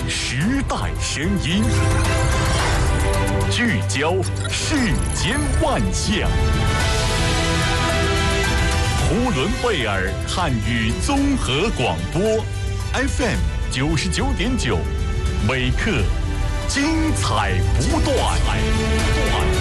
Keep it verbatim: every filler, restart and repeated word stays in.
时代声音，聚焦世间万象。呼伦贝尔汉语综合广播 F M 九十九点九，每刻精彩不断。